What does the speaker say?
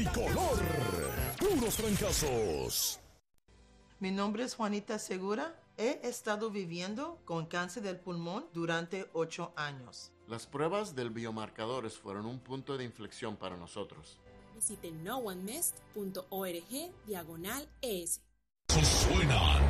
Tricolor. Puros fracasos. Mi nombre es Juanita Segura. He estado viviendo con cáncer del pulmón durante 8 años. Las pruebas del biomarcadores fueron un punto de inflexión para nosotros. Visite noonemissed.org/ES. Suenan